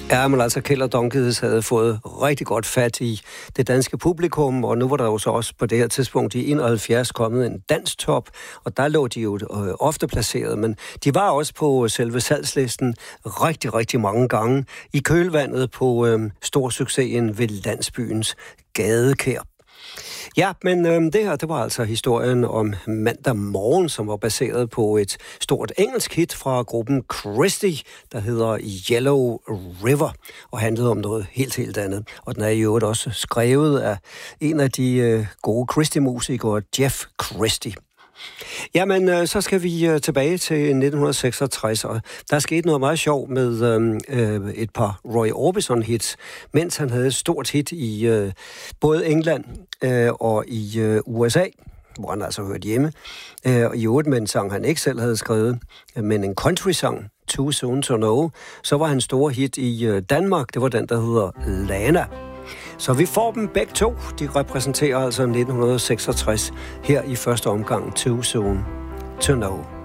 Ja, men altså Kjeld og Donkeys havde fået rigtig godt fat i det danske publikum, og nu var der jo så også på det her tidspunkt i 71 kommet en danstop, og der lå de jo ofte placeret, men de var også på selve salgslisten rigtig, rigtig mange gange i kølvandet på stor succesen ved landsbyens gadekær. Ja, men det her, det var altså historien om Mandag Morgen, som var baseret på et stort engelsk hit fra gruppen Christie, der hedder Yellow River, og handlede om noget helt andet. Og den er i øvrigt også skrevet af en af de gode Christie-musikere, Jeff Christie. Jamen, så skal vi tilbage til 1966, og der skete noget meget sjovt med et par Roy Orbison-hits, mens han havde et stort hit i både England og i USA, hvor han altså hørte hjemme, og i øvrigt med en sang, han ikke selv havde skrevet, men en country-sang, Too Soon to Know, så var hans store hit i Danmark, det var den, der hedder Lana. Så vi får dem begge to. De repræsenterer altså 1966 her i første omgang, Too Soon to Know.